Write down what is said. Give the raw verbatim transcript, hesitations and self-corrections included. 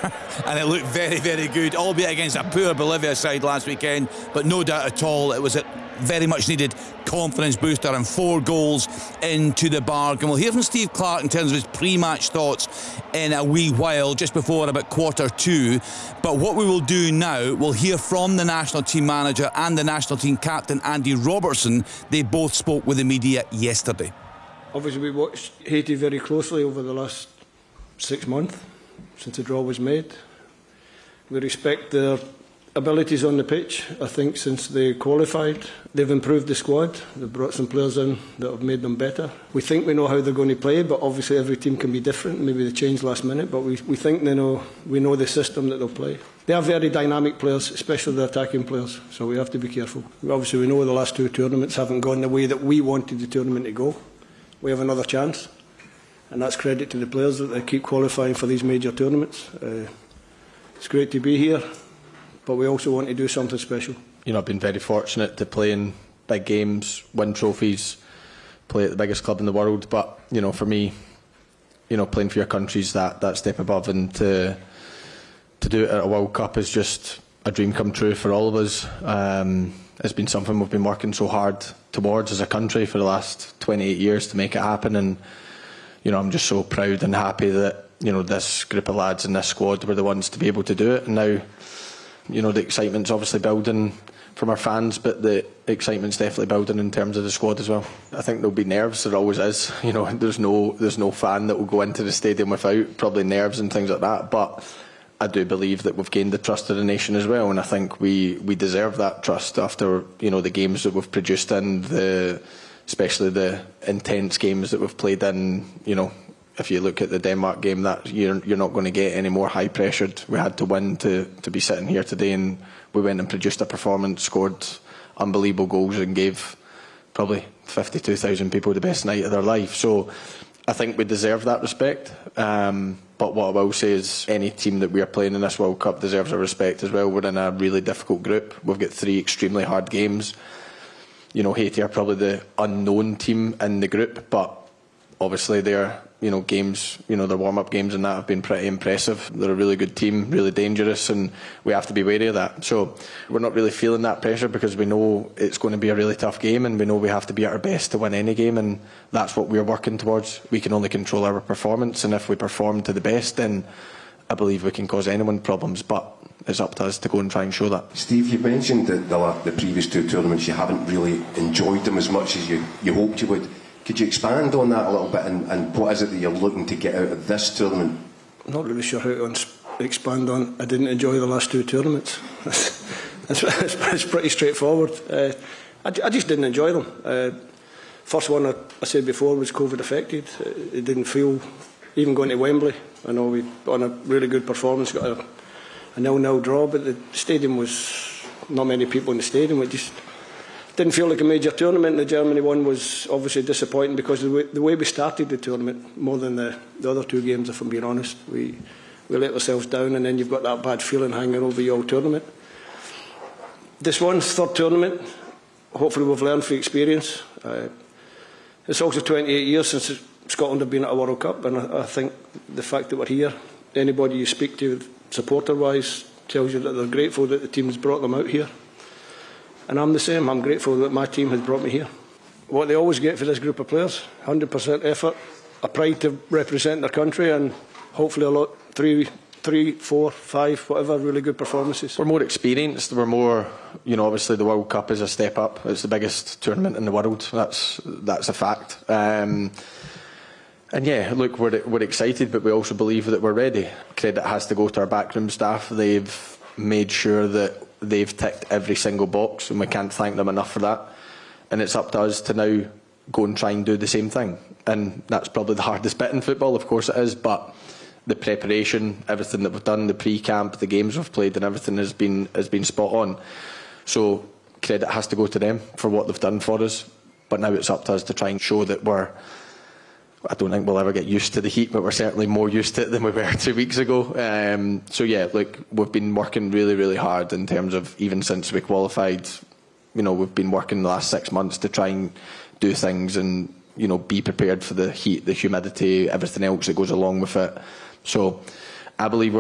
and it looked very, very good, albeit against a poor Bolivia side last weekend, but no doubt at all it was a very much needed confidence booster and four goals into the bargain. We'll hear from Steve Clarke in terms of his pre-match thoughts in a wee while, just before about quarter two. But what we will do now, we'll hear from the national team manager and the national team captain Andy Robertson. They both spoke with the media yesterday. Obviously we watched Haiti very closely over the last six months since the draw was made. We respect their abilities on the pitch. I think since they qualified, they've improved the squad. They've brought some players in that have made them better. We think we know how they're going to play, but obviously every team can be different. Maybe they change last minute, but we, we think they know, we know the system that they'll play. They are very dynamic players, especially the attacking players, so we have to be careful. Obviously we know the last two tournaments haven't gone the way that we wanted the tournament to go. We have another chance, and that's credit to the players that they keep qualifying for these major tournaments. Uh, it's great to be here, but we also want to do something special. You know, I've been very fortunate to play in big games, win trophies, play at the biggest club in the world. But you know, for me, you know, playing for your country's that that step above, and to to do it at a World Cup is just a dream come true for all of us. Um, it's been something we've been working so hard towards as a country for the last twenty-eight years to make it happen, and you know, I'm just so proud and happy that you know this group of lads in this squad were the ones to be able to do it. And now, you know, the excitement's obviously building from our fans, but the excitement's definitely building in terms of the squad as well. I think there'll be nerves, there always is. You know, there's no there's no fan that will go into the stadium without probably nerves and things like that. But I do believe that we've gained the trust of the nation as well, and I think we we deserve that trust after you know the games that we've produced in, the especially the intense games that we've played in. You know, if you look at the Denmark game, that you're you're not going to get any more high pressured. We had to win to to be sitting here today, and we went and produced a performance, scored unbelievable goals, and gave probably fifty-two thousand people the best night of their life. So I think we deserve that respect. Um, but what I will say is any team that we are playing in this World Cup deserves our respect as well. We're in a really difficult group. We've got three extremely hard games. You know, Haiti are probably the unknown team in the group, but obviously their you know games, you know their warm-up games and that have been pretty impressive. They're a really good team, really dangerous, and we have to be wary of that. So we're not really feeling that pressure because we know it's going to be a really tough game, and we know we have to be at our best to win any game, and that's what we're working towards. We can only control our performance, and if we perform to the best, then I believe we can cause anyone problems. But it's up to us to go and try and show that. Steve, you mentioned that the, the previous two tournaments you haven't really enjoyed them as much as you, you hoped you would. Could you expand on that a little bit, and, and what is it that you're looking to get out of this tournament? I'm not really sure how to expand on. I didn't enjoy the last two tournaments. It's, it's, it's pretty straightforward. Uh, I, I just didn't enjoy them. Uh, first one I, I said before was COVID affected. It, it didn't feel, even going to Wembley, I know we on a really good performance, got a, a nil-nil draw, but the stadium was not many people in the stadium. It just didn't feel like a major tournament. The Germany one was obviously disappointing because of the way, the way we started the tournament, more than the, the other two games, if I'm being honest. We, we let ourselves down, and then you've got that bad feeling hanging over your tournament. This one's third tournament. Hopefully we've learned from experience. Uh, it's also twenty-eight years since Scotland have been at a World Cup, and I, I think the fact that we're here, anybody you speak to supporter-wise tells you that they're grateful that the team's brought them out here. And I'm the same. I'm grateful that my team has brought me here. What they always get for this group of players, one hundred percent effort, a pride to represent their country, and hopefully a lot, three, three, four, five, whatever, really good performances. We're more experienced. We're more, you know, obviously the World Cup is a step up. It's the biggest tournament in the world. That's that's a fact. Um, and yeah, look, we're we're excited, but we also believe that we're ready. Credit has to go to our backroom staff. They've made sure that they've ticked every single box, and we can't thank them enough for that. And it's up to us to now go and try and do the same thing. And that's probably the hardest bit in football, of course it is, but the preparation, everything that we've done, the pre-camp, the games we've played, and everything has been has been spot on. So credit has to go to them for what they've done for us. But now it's up to us to try and show that we're, I don't think we'll ever get used to the heat, but we're certainly more used to it than we were two weeks ago. Um, so yeah, look, we've been working really, really hard in terms of, even since we qualified, you know, we've been working the last six months to try and do things and, you know, be prepared for the heat, the humidity, everything else that goes along with it. So I believe we're